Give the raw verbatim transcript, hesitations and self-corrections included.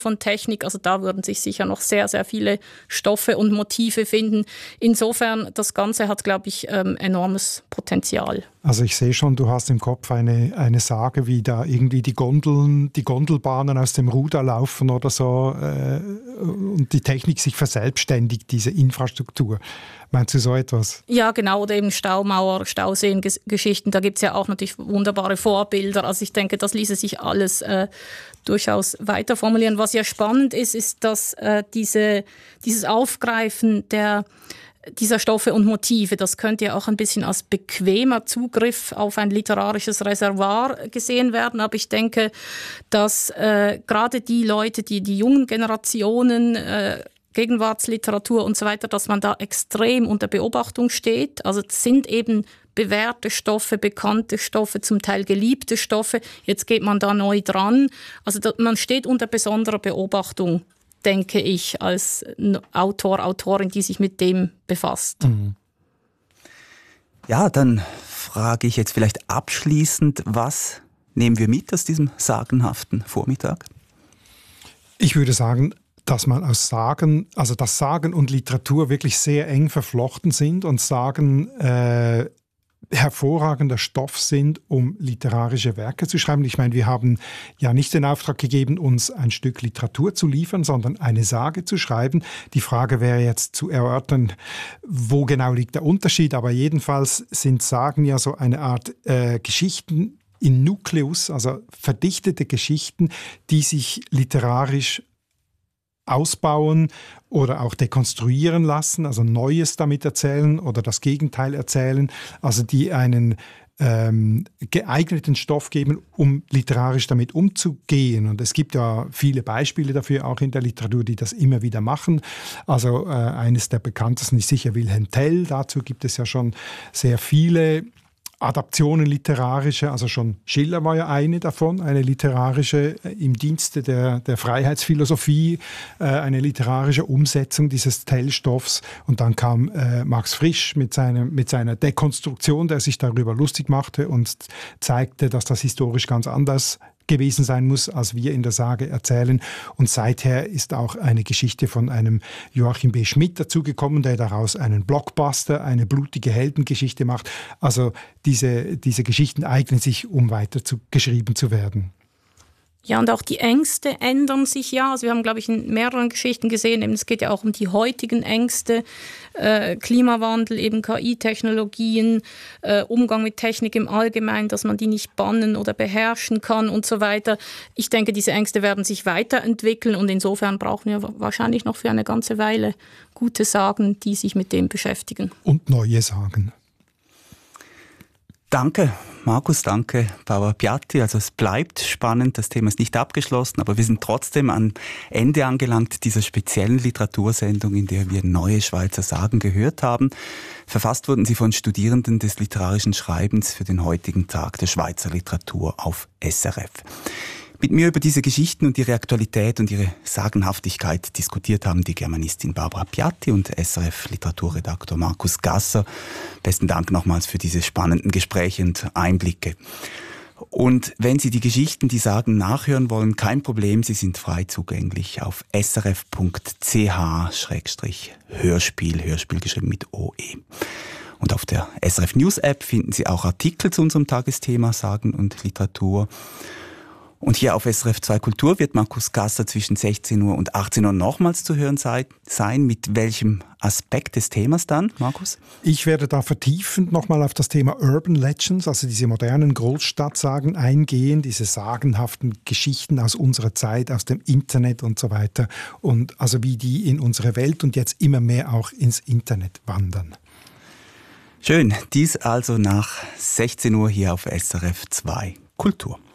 von Technik. Also da würden sich sicher noch sehr, sehr viele Stoffe und Motive finden. Insofern, das Ganze hat, glaube ich, ähm, enormes Potenzial. Also ich sehe schon, du hast im Kopf eine, eine Sage, wie da irgendwie die Gondeln, die Gondelbahnen aus dem Ruder laufen oder so äh, und die Technik sich verselbstständigt, diese Infrastruktur. Meinst du so etwas? Ja, genau, oder eben Staumauer, Stauseen-Geschichten, da gibt es ja auch natürlich wunderbare Vorbilder. Also ich denke, das ließe sich alles äh, durchaus weiter formulieren. Was ja spannend ist, ist, dass äh, diese, dieses Aufgreifen der dieser Stoffe und Motive, das könnte ja auch ein bisschen als bequemer Zugriff auf ein literarisches Reservoir gesehen werden. Aber ich denke, dass äh, gerade die Leute, die die jungen Generationen, äh, Gegenwartsliteratur und so weiter, dass man da extrem unter Beobachtung steht. Also es sind eben bewährte Stoffe, bekannte Stoffe, zum Teil geliebte Stoffe. Jetzt geht man da neu dran. Also da, man steht unter besonderer Beobachtung, denke ich, als Autor, Autorin, die sich mit dem befasst. Mhm. Ja, dann frage ich jetzt vielleicht abschließend, was nehmen wir mit aus diesem sagenhaften Vormittag? Ich würde sagen, dass man aus Sagen, also dass Sagen und Literatur wirklich sehr eng verflochten sind und Sagen äh, hervorragender Stoff sind, um literarische Werke zu schreiben. Ich meine, wir haben ja nicht den Auftrag gegeben, uns ein Stück Literatur zu liefern, sondern eine Sage zu schreiben. Die Frage wäre jetzt zu erörtern, wo genau liegt der Unterschied, aber jedenfalls sind Sagen ja so eine Art äh, Geschichten in Nukleus, also verdichtete Geschichten, die sich literarisch ausbauen oder auch dekonstruieren lassen, also Neues damit erzählen oder das Gegenteil erzählen, also die einen ähm, geeigneten Stoff geben, um literarisch damit umzugehen. Und es gibt ja viele Beispiele dafür, auch in der Literatur, die das immer wieder machen. Also äh, eines der bekanntesten ist sicher Wilhelm Tell. Dazu gibt es ja schon sehr viele Adaptionen literarische, also schon Schiller war ja eine davon, eine literarische im Dienste der, der Freiheitsphilosophie, äh, eine literarische Umsetzung dieses Tell-Stoffs. Und dann kam äh, Max Frisch mit, seinem, mit seiner Dekonstruktion, der sich darüber lustig machte und zeigte, dass das historisch ganz anders gewesen sein muss, als wir in der Sage erzählen. Und seither ist auch eine Geschichte von einem Joachim B. Schmidt dazugekommen, der daraus einen Blockbuster, eine blutige Heldengeschichte macht. Also diese, diese Geschichten eignen sich, um weiter zu, geschrieben zu werden. Ja, und auch die Ängste ändern sich ja. Also wir haben, glaube ich, in mehreren Geschichten gesehen, eben, es geht ja auch um die heutigen Ängste, äh, Klimawandel, eben K I-Technologien, äh, Umgang mit Technik im Allgemeinen, dass man die nicht bannen oder beherrschen kann und so weiter. Ich denke, diese Ängste werden sich weiterentwickeln und insofern brauchen wir wahrscheinlich noch für eine ganze Weile gute Sagen, die sich mit dem beschäftigen. Und neue Sagen. Danke, Markus, danke, Barbara Piatti. Also es bleibt spannend, das Thema ist nicht abgeschlossen, aber wir sind trotzdem am Ende angelangt dieser speziellen Literatursendung, in der wir neue Schweizer Sagen gehört haben. Verfasst wurden sie von Studierenden des literarischen Schreibens für den heutigen Tag der Schweizer Literatur auf S R F. Mit mir über diese Geschichten und ihre Aktualität und ihre Sagenhaftigkeit diskutiert haben die Germanistin Barbara Piatti und S R F-Literaturredaktor Markus Gasser. Besten Dank nochmals für diese spannenden Gespräche und Einblicke. Und wenn Sie die Geschichten, die Sagen nachhören wollen, kein Problem, sie sind frei zugänglich auf srf punkt c h Schrägstrich Hörspiel, Hörspiel geschrieben mit O E. Und auf der S R F News App finden Sie auch Artikel zu unserem Tagesthema Sagen und Literatur. Und hier auf S R F zwei Kultur wird Markus Gasser zwischen sechzehn Uhr und achtzehn Uhr nochmals zu hören sein. Mit welchem Aspekt des Themas dann, Markus? Ich werde da vertiefend nochmal auf das Thema Urban Legends, also diese modernen Großstadtsagen eingehen, diese sagenhaften Geschichten aus unserer Zeit, aus dem Internet und so weiter. Und also wie die in unsere Welt und jetzt immer mehr auch ins Internet wandern. Schön, dies also nach sechzehn Uhr hier auf S R F zwei Kultur.